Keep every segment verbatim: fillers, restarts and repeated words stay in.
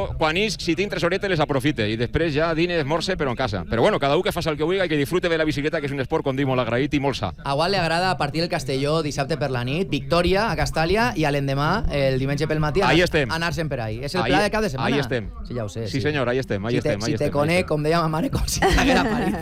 jo, quan isc, si tinc tres horetes, les aprofite, i després ja dine, esmorce, però en casa. Però bueno, cada un que faci el que vulgui i que disfrute de la bicicleta, que és un esport, com dic, molt agraït i molt sa. A Gual li agrada partir el Castelló dissabte per la nit, victòria a Castàlia, i a l'endemà, el diumenge pel matí, anar-se'n per ahí. És el pla de cap de setmana. Ahí estem. Sí, ja ho sé. Sí, senyor, ahí estem, ahí estem. Si te conec, com deia ma mare, com si t'haguera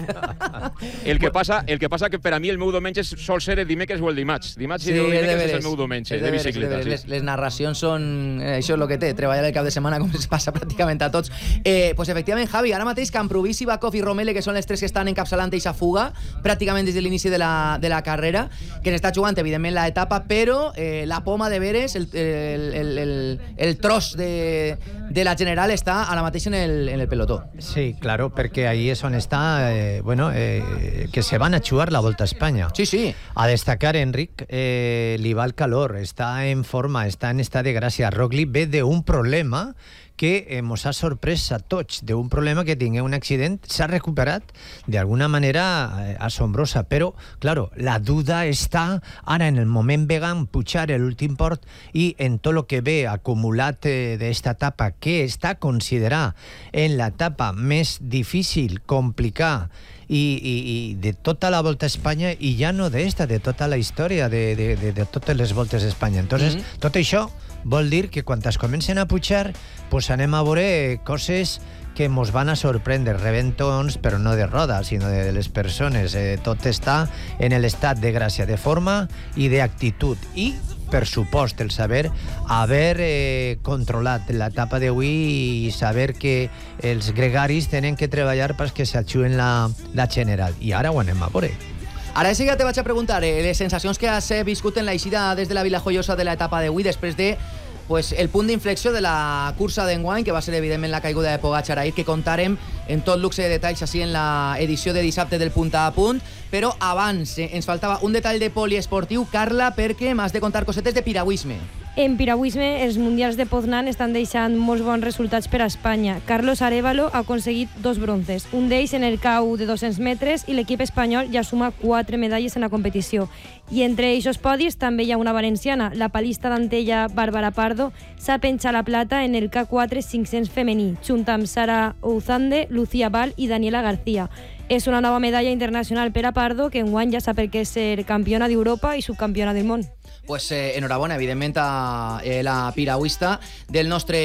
parit. El que passa, el que passa que per a mi el meu diumenge sol ser el dimecres o el dimarts. Dimarts i dimecres és el meu diumenge de bicicleta. Les, les narracions són... Eh, això és el que té, treballar el cap de setmana com es passa pràcticament a tots. Eh, pues efectivament, Javi, ara mateix Camprubí, Sivakov i Romele, que són les tres que estan encapçalant eixa fuga, pràcticament des de l'inici de la, de la carrera, que n'està jugant, evidentment, l'etapa, però eh, la poma de veres, el, el, el, el, el tros de, de la general està ara mateix en el, en el pelotó. Sí, claro, perquè ahí és on està, eh, bueno, eh, que se van a jugar la Volta a España. Sí, sí. A destacar, Enric, eh, li va el calor, està en forma, està en estat de gràcia. Roglic ve d'un problema que eh, mos ha sorprès a tots, d'un problema que tingué un accident, s'ha recuperat d'alguna manera eh, asombrosa, però, claro, la duda està ara en el moment vegan pujar l'últim port i en tot el que ve acumulat eh, d'esta etapa, que està considerada en l'etapa més difícil, complicada, I, i, i de tota la Volta a Espanya, i ja no d'esta, de tota la història de, de, de, de totes les voltes a Espanya. Entonces, mm-hmm. tot això vol dir que quan es comencen a pujar, pues anem a veure coses que mos van a sorprendre, reventons, però no de roda, sinó de, de les persones. Eh, tot està en l'estat de gràcia, de forma i d'actitud. I, per supost, el saber haver eh, controlat l'etapa d'avui i saber que els gregaris tenen que treballar perquè s'ajuden la, la general. I ara ho anem a veure. Ara sí que te vaig a preguntar eh, les sensacions que has viscut en l'eixida des de la Vila Joiosa de l'etapa d'avui, després de pues, el punt d'inflexió de la cursa d'enguany, que va ser evidentment la caiguda de Pogačar ahir, que contarem en tot luxe de detalls així en la edició de dissabte del Punta a Punt, però abans eh, ens faltava un detall de poliesportiu, Carla, perquè m'has de contar cosetes de piragüisme. En piragüisme, els mundials de Poznan estan deixant molts bons resultats per a Espanya. Carlos Arévalo ha aconseguit dos bronces, un d'ells en el cau de dos-cents metres, i l'equip espanyol ja suma quatre medalles en la competició. I entre aquests podis també hi ha una valenciana, la palista d'Antella Bàrbara Pardo, s'ha penjat la plata en el K quatre cinc-cents femení, junt amb Sara Ouzande, Lucía Val i Daniela García. És una nova medalla internacional per a Pardo, que enguany ja sap el que és ser campiona d'Europa i subcampiona del món. Pues eh, enhorabona, evidentment, a eh, la piragüista del nostre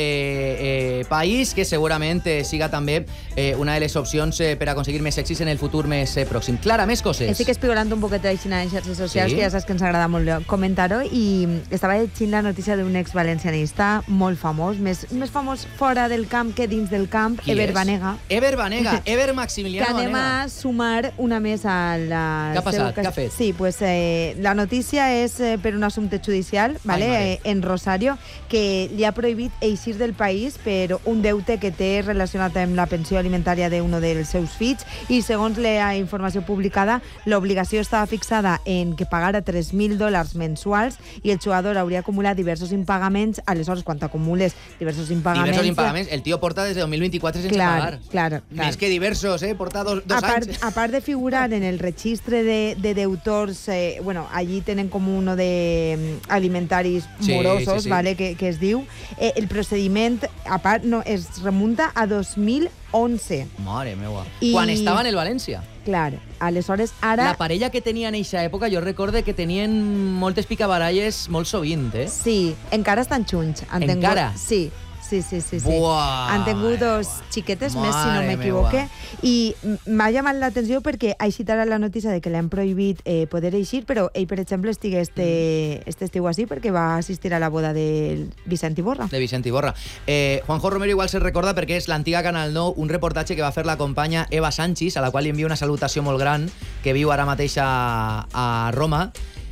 eh, país, que segurament eh, siga també eh, una de les opcions eh, per aconseguir més èxits en el futur més eh, pròxim. Clara, més coses? Estic explorant un poquet d'així en xarxes socials, sí? Que ja saps que ens agrada molt comentar-ho, i estava llegint la notícia d'un ex-valencianista molt famós, més, més famós fora del camp que dins del camp, Qui Eber és? Banega. Eber Banega, Eber Maximiliano Banega. Que anem Banega. a sumar una més a la... Què ha passat? Què ha fet? Sí, pues eh, la notícia és eh, per un assumpte judicial, vale, Ai, eh, en Rosario, que li ha prohibit eixir del país per un deute que té relacionat amb la pensió alimentària d'un dels seus fills, i segons la informació publicada, l'obligació estava fixada en que pagara tres mil dòlars mensuals, i el jugador hauria acumulat diversos impagaments. Aleshores, quan acumules diversos impagaments... Diversos impagaments. El tio porta des de dos mil vint-i-quatre sense clar, pagar. Clar, clar. Més que diversos, eh? Porta dos, dos a part, anys. A part de figurar en el registre de, de deutors, eh, bueno, allí tenen com uno de um, alimentaris sí, morosos, sí, sí. Vale, que, que es diu. Eh, el procediment, a part, no, es remunta a dos mil onze. Mare meua. I... Quan estava en el València. Clar, aleshores ara... La parella que tenia en eixa època, jo recorde que tenien moltes picabaralles molt sovint, eh? Sí, encara estan junts. Han encara? Tingut... Sí. Sí, sí, sí, sí. Buah, han tingut dos xiquetes més, si no m'equivoque. meua. I m'ha llamat l'atenció perquè ha citat la notícia de que l'han prohibit eh, poder eixir, però ell, per exemple, estigui este, este estiu així perquè va assistir a la boda de Vicent Iborra. De Vicent Iborra. Eh, Juanjo Romero igual se recorda perquè és l'antiga Canal nou, un reportatge que va fer la companya Eva Sanchis, a la qual li envia una salutació molt gran, que viu ara mateix a, a Roma,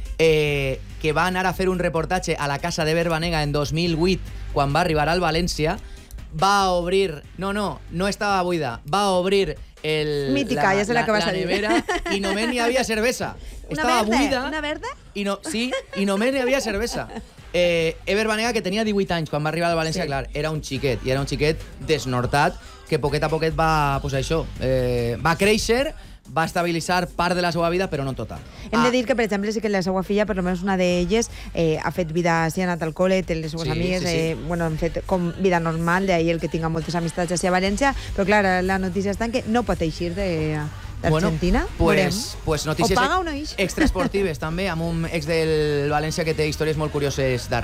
eh, que va anar a fer un reportatge a la casa d'Eber Banega en dos mil vuit, quan va arribar al València, va obrir... No, no, no estava buida. Va obrir el, Mítica, la, ja sé la, la, que vas la a dir. nevera i només n'hi havia cervesa. Una estava verda? buida. Una verda? I no, sí, i només n'hi havia cervesa. Eh, Eber Banega, que tenia divuit anys quan va arribar al València, sí. Clar, era un xiquet, i era un xiquet desnortat, que poquet a poquet va, pues això, eh, va créixer, va estabilitzar part de la seva vida, però no tota. Hem de dir que, per exemple, sí que la seva filla, per almenys una d'elles, eh, ha fet vida, sí, ha anat al col·le, té les seues Sí, amigues, sí, sí. Eh, bueno, han fet com vida normal, d'ahir el que tinga moltes amistats a València, però clar, la notícia està en que no pot eixir de... d'Argentina? Bueno, pues, pues notícies o paga o no ix? extraesportives també, amb un ex del València que té històries molt curioses darrere.